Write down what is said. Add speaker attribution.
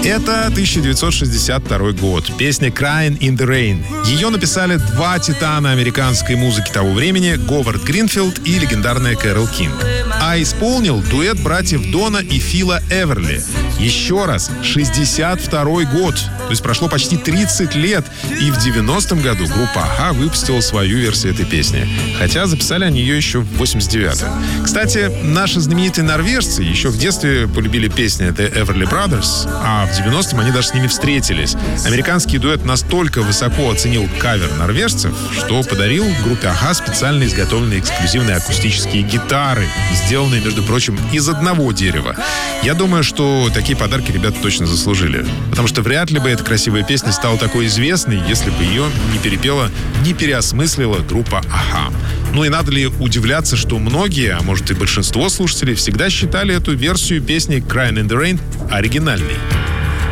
Speaker 1: Это 1962 год. Песня «Crying in the Rain». Ее написали два титана американской музыки того времени — Говард Гринфилд и легендарная Кэрол Кинг. А исполнил дуэт братьев Дона и Фила Эверли. Еще раз, 62 год. То есть прошло почти 30 лет. И в 90-м году группа «Аха» выпустила свою версию этой песни. Хотя записали они ее еще в 89-м. Кстати, наши знаменитые норвежцы еще в детстве полюбили песни The Everly Brothers, а в 90-м они даже с ними встретились. Американский дуэт настолько высоко оценил кавер норвежцев, что подарил группе «Аха» специально изготовленные эксклюзивные акустические гитары, сделанные, между прочим, из одного дерева. Я думаю, что такие подарки ребята точно заслужили. Потому что вряд ли бы эта красивая песня стала такой известной, если бы ее не перепела, не переосмыслила группа «Аха». Ну и надо ли удивляться, что многие, а может и большинство слушателей, всегда считали эту версию песни «Crying in the Rain» оригинальной.